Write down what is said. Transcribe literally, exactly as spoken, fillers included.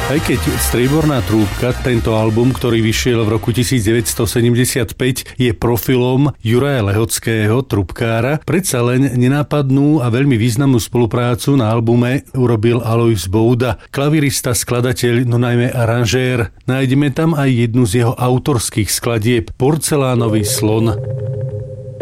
Aj keď Strieborná trúbka, tento album, ktorý vyšiel v roku devätnásťsedemdesiatpäť, je profilom Juraja Lehockého, trúbkára, predsa len nenápadnú a veľmi významnú spoluprácu na albume urobil Alojz Bouda, klavirista, skladateľ, no najmä aranžér. Nájdeme tam aj jednu z jeho autorských skladieb, Porcelánový slon.